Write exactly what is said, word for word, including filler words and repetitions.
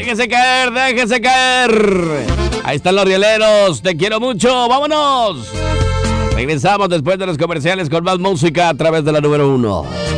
Déjese caer, déjese caer. Ahí están los rieleros. Te quiero mucho. ¡Vámonos! Regresamos después de los comerciales con más música a través de la número uno.